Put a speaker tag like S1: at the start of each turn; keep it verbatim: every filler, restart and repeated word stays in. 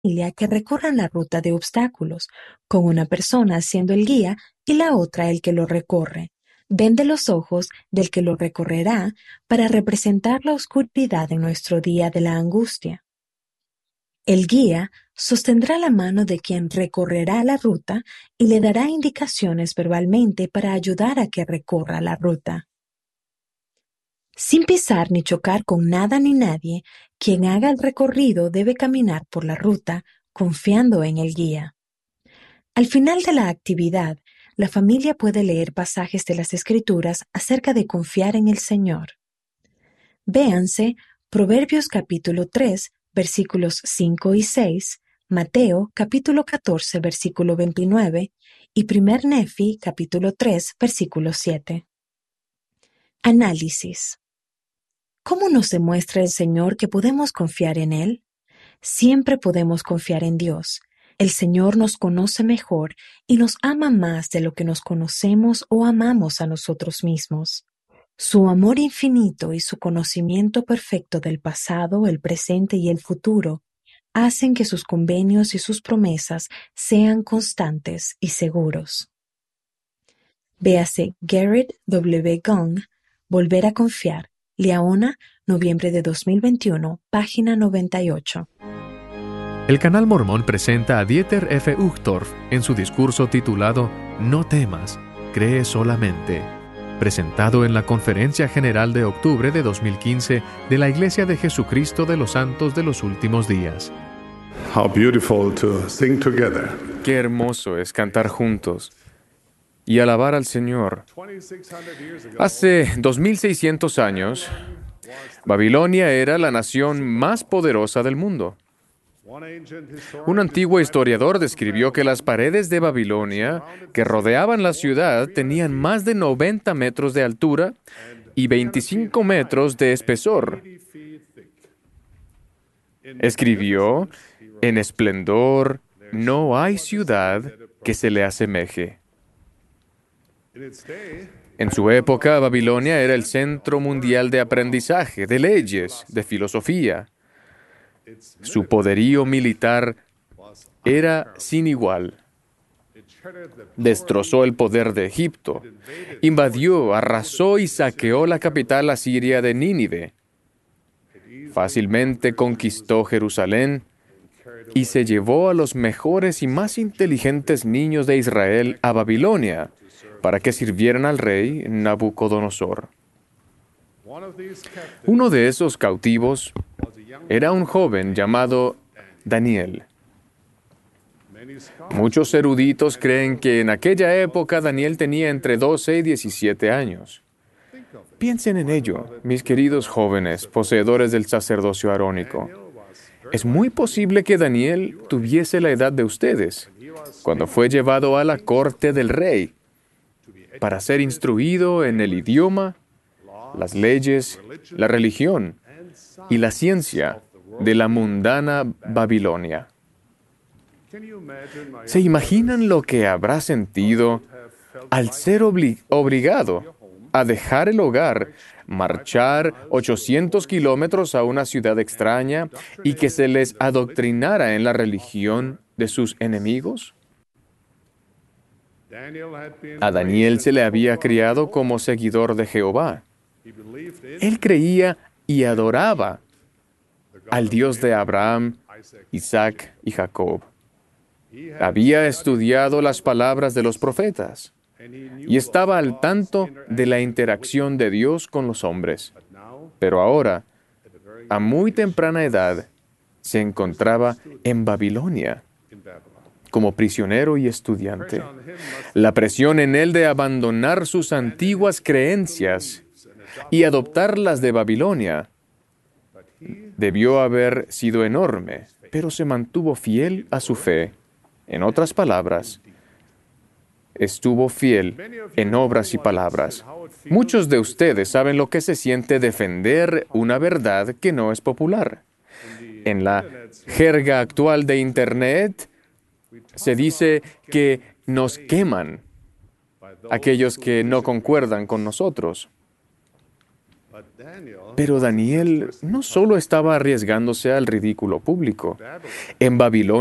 S1: que recorran la ruta de obstáculos, con una persona siendo el guía y la otra el que lo recorre. Vende los ojos del que lo recorrerá para representar la oscuridad en nuestro día de la angustia. El guía sostendrá la mano de quien recorrerá la ruta y le dará indicaciones verbalmente para ayudar a que recorra la ruta. Sin pisar ni chocar con nada ni nadie, quien haga el recorrido debe caminar por la ruta confiando en el guía. Al final de la actividad, la familia puede leer pasajes de las Escrituras acerca de confiar en el Señor. Véanse Proverbios capítulo tres, versículos cinco y seis, Mateo capítulo catorce, versículo veintinueve y Primer Nefi capítulo tres, versículo siete. Análisis. ¿Cómo nos demuestra el Señor que podemos confiar en Él? Siempre podemos confiar en Dios. El Señor nos conoce mejor y nos ama más de lo que nos conocemos o amamos a nosotros mismos. Su amor infinito y su conocimiento perfecto del pasado, el presente y el futuro hacen que sus convenios y sus promesas sean constantes y seguros. Véase Garrett W. Gong, Volver a confiar, Liaona, noviembre de dos mil veintiuno, página noventa y ocho.
S2: El Canal Mormón presenta a Dieter F. Uchtdorf en su discurso titulado No temas, cree solamente, presentado en la Conferencia General de octubre de dos mil quince de la Iglesia de Jesucristo de los Santos de los Últimos Días.
S3: How beautiful to sing together.
S4: Qué hermoso es cantar juntos y alabar al Señor. Hace dos mil seiscientos años, Babilonia era la nación más poderosa del mundo. Un antiguo historiador describió que las paredes de Babilonia que rodeaban la ciudad tenían más de noventa metros de altura y veinticinco metros de espesor. Escribió, en esplendor no hay ciudad que se le asemeje. En su época, Babilonia era el centro mundial de aprendizaje, de leyes, de filosofía. Su poderío militar era sin igual. Destrozó el poder de Egipto, invadió, arrasó y saqueó la capital asiria de Nínive. Fácilmente conquistó Jerusalén y se llevó a los mejores y más inteligentes niños de Israel a Babilonia para que sirvieran al rey Nabucodonosor. Uno de esos cautivos era un joven llamado Daniel. Muchos eruditos creen que en aquella época Daniel tenía entre doce y diecisiete años. Piensen en ello, mis queridos jóvenes, poseedores del sacerdocio arónico. Es muy posible que Daniel tuviese la edad de ustedes, cuando fue llevado a la corte del rey, para ser instruido en el idioma, las leyes, la religión y la ciencia de la mundana Babilonia. ¿Se imaginan lo que habrá sentido al ser obli- obligado a dejar el hogar, marchar ochocientos kilómetros a una ciudad extraña y que se les adoctrinara en la religión de sus enemigos? A Daniel se le había criado como seguidor de Jehová. Él creía y adoraba al Dios de Abraham, Isaac y Jacob. Había estudiado las palabras de los profetas y estaba al tanto de la interacción de Dios con los hombres. Pero ahora, a muy temprana edad, se encontraba en Babilonia como prisionero y estudiante. La presión en él de abandonar sus antiguas creencias y adoptar las de Babilonia debió haber sido enorme, pero se mantuvo fiel a su fe. En otras palabras, estuvo fiel en obras y palabras. Muchos de ustedes saben lo que se siente defender una verdad que no es popular. En la jerga actual de Internet, se dice que nos queman aquellos que no concuerdan con nosotros. Pero Daniel no solo estaba arriesgándose al ridículo público. En Babilonia,